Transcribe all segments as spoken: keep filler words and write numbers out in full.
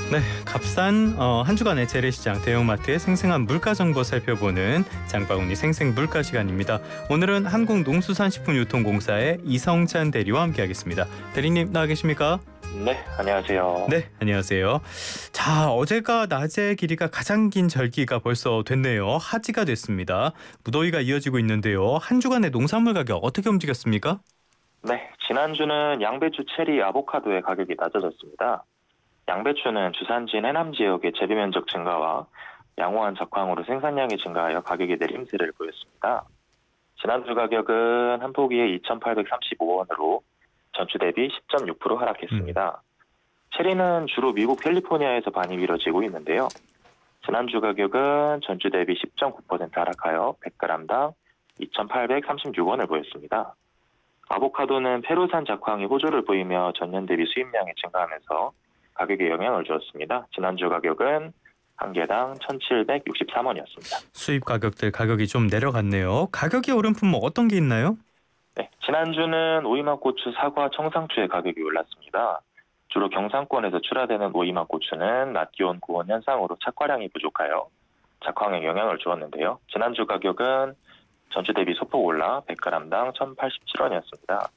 네, 값싼 어, 한 주간의 재래시장 대형마트의 생생한 물가 정보 살펴보는 장바구니 생생물가 시간입니다. 오늘은 한국농수산식품유통공사의 이성찬 대리와 함께하겠습니다. 대리님 나와 계십니까? 네, 안녕하세요. 네, 안녕하세요. 자, 어제가 낮의 길이가 가장 긴 절기가 벌써 됐네요. 하지가 됐습니다. 무더위가 이어지고 있는데요. 한 주간의 농산물 가격 어떻게 움직였습니까? 네, 지난주는 양배추, 체리, 아보카도의 가격이 낮아졌습니다. 양배추는 주산지인 해남 지역의 재배 면적 증가와 양호한 적황으로 생산량이 증가하여 가격이 내림세를 보였습니다. 지난주 가격은 한 포기에 이천팔백삼십오 원으로 전주 대비 십 점 육 퍼센트 하락했습니다. 음. 체리는 주로 미국 캘리포니아에서 반입이 이뤄지고 있는데요. 지난주 가격은 전주 대비 십 점 구 퍼센트 하락하여 백 그램당 이천팔백삼십육 원을 보였습니다. 아보카도는 페루산 작황이 호조를 보이며 전년 대비 수입량이 증가하면서 가격에 영향을 주었습니다. 지난주 가격은 한 개당 천칠백육십삼 원이었습니다. 수입 가격들 가격이 좀 내려갔네요. 가격이 오른 품목 어떤 게 있나요? 네, 지난주는 오이맛고추, 사과, 청상추의 가격이 올랐습니다. 주로 경상권에서 출하되는 오이맛고추는 낮 기온 고온 현상으로 착과량이 부족하여 작황에 영향을 주었는데요. 지난주 가격은 전주 대비 소폭 올라 백 그램당 천팔십칠 원이었습니다.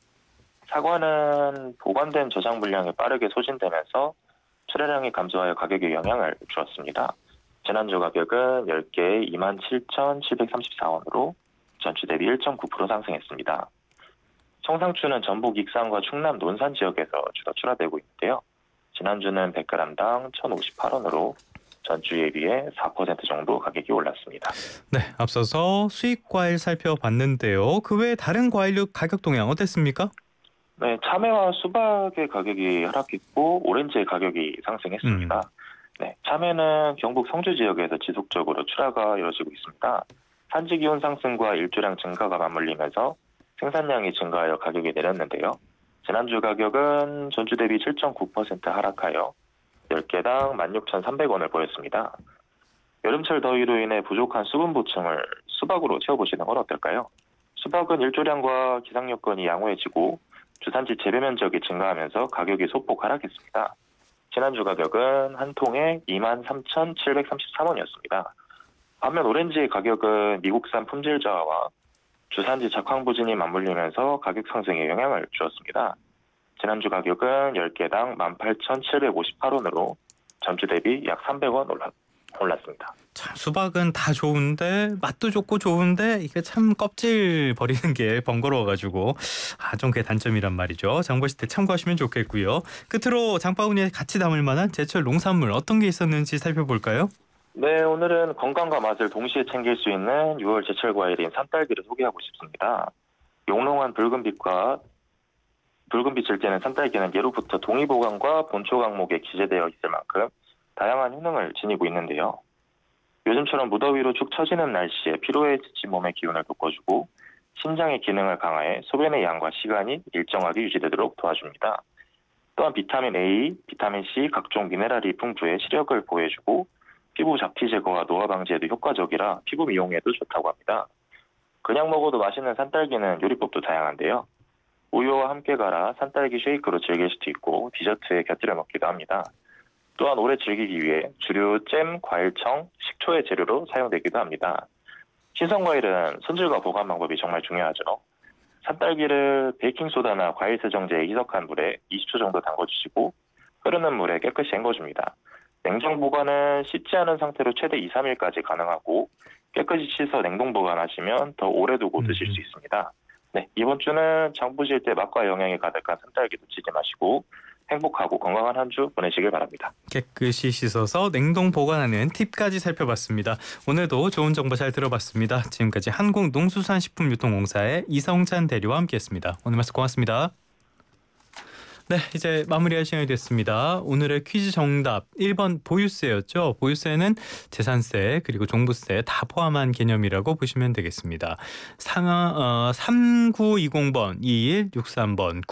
사과는 보관된 저장 물량이 빠르게 소진되면서 출하량이 감소하여 가격에 영향을 주었습니다. 지난주 가격은 열 개에 이만 칠천칠백삼십사 원으로 전주 대비 일 점 구 퍼센트 상승했습니다. 청상추는 전북 익산과 충남 논산 지역에서 주로 출하되고 있는데요. 지난주는 백 그램당 천오십팔 원으로 전주에 비해 사 퍼센트 정도 가격이 올랐습니다. 네, 앞서서 수입 과일 살펴봤는데요. 그 외에 다른 과일류 가격 동향 어땠습니까? 네, 참외와 수박의 가격이 하락했고 오렌지의 가격이 상승했습니다. 음. 네, 참외는 경북 성주 지역에서 지속적으로 출하가 이뤄지고 있습니다. 산지 기온 상승과 일조량 증가가 맞물리면서 생산량이 증가하여 가격이 내렸는데요. 지난주 가격은 전주 대비 칠 점 구 퍼센트 하락하여 열 개당 만 육천삼백 원을 보였습니다. 여름철 더위로 인해 부족한 수분 보충을 수박으로 채워보시는 건 어떨까요? 수박은 일조량과 기상 여건이 양호해지고 주산지 재배 면적이 증가하면서 가격이 소폭 하락했습니다. 지난주 가격은 한 통에 이만 삼천칠백삼십삼 원이었습니다. 반면 오렌지의 가격은 미국산 품질 저하와 주산지 작황 부진이 맞물리면서 가격 상승에 영향을 주었습니다. 지난주 가격은 열 개당 만 팔천칠백오십팔 원으로 전주 대비 약 삼백 원 올랐, 올랐습니다. 참 수박은 다 좋은데 맛도 좋고 좋은데 이게 참 껍질 버리는 게 번거로워가지고 아, 좀 그게 단점이란 말이죠. 장 보실 때 참고하시면 좋겠고요. 끝으로 장바구니에 같이 담을 만한 제철 농산물 어떤 게 있었는지 살펴볼까요? 네, 오늘은 건강과 맛을 동시에 챙길 수 있는 유월 제철 과일인 산딸기를 소개하고 싶습니다. 용롱한 붉은빛과 붉은빛을 띠는 산딸기는 예로부터 동의보감과 본초 강목에 기재되어 있을 만큼 다양한 효능을 지니고 있는데요. 요즘처럼 무더위로 축 처지는 날씨에 피로에 지친 몸의 기운을 돋궈주고 신장의 기능을 강화해 소변의 양과 시간이 일정하게 유지되도록 도와줍니다. 또한 비타민 A, 비타민 C, 각종 미네랄이 풍부해 시력을 보호해주고 피부 잡티 제거와 노화 방지에도 효과적이라 피부 미용에도 좋다고 합니다. 그냥 먹어도 맛있는 산딸기는 요리법도 다양한데요. 우유와 함께 갈아 산딸기 쉐이크로 즐길 수도 있고 디저트에 곁들여 먹기도 합니다. 또한 오래 즐기기 위해 주류 잼, 과일청, 식초의 재료로 사용되기도 합니다. 신선과일은 손질과 보관 방법이 정말 중요하죠. 산딸기를 베이킹소다나 과일 세정제에 희석한 물에 이십 초 정도 담궈주시고 흐르는 물에 깨끗이 헹궈줍니다. 냉장 보관은 씻지 않은 상태로 최대 이, 삼 일까지 가능하고 깨끗이 씻어 냉동 보관하시면 더 오래 두고 드실 수 있습니다. 네, 이번 주는 장 보실 때 맛과 영양이 가득한 산딸기 놓치지 마시고 행복하고 건강한 한 주 보내시길 바랍니다. 깨끗이 씻어서 냉동 보관하는 팁까지 살펴봤습니다. 오늘도 좋은 정보 잘 들어봤습니다. 지금까지 한국농수산식품유통공사의 이성찬 대리와 함께했습니다. 오늘 말씀 고맙습니다. 네, 이제 마무리할 시간이 됐습니다. 오늘의 퀴즈 정답 일 번 보유세였죠. 보유세는 재산세 그리고 종부세 다 포함한 개념이라고 보시면 되겠습니다. 상하, 어, 삼구이공 번, 이일육삼 번,